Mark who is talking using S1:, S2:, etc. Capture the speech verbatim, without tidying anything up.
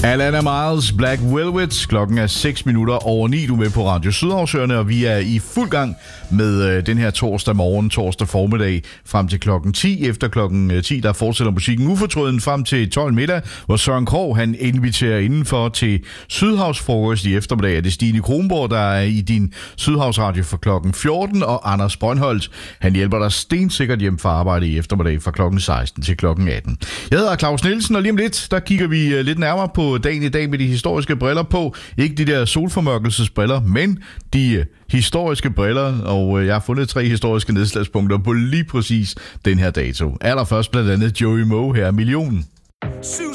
S1: Alana Miles, Black Velvet. Klokken er seks minutter over ni. Du er med på Radio Sydhavsøerne, og vi er i fuld gang med øh, den her torsdag morgen, torsdag formiddag, frem til klokken ti. Efter klokken ti, der fortsætter musikken ufortrøden frem til tolv middag, hvor Søren Krog, han inviterer indenfor til Sydhavsfrokost i eftermiddag. Er det Stine Kronborg, der er i din Sydhavsradio fra klokken fjorten, og Anders Brøndholt, han hjælper dig stensikkert hjem fra arbejde i eftermiddag fra klokken seksten til klokken atten. Jeg hedder Claus Nielsen, og lige om lidt, der kigger vi øh, lidt nærmere på dagen i dag med de historiske briller på. Ikke de der solformørkelsesbriller, men de øh, historiske briller, og øh, jeg har fundet tre historiske nedslagspunkter på lige præcis den her dato. Allerførst blandt andet Joey Moe her, Millionen.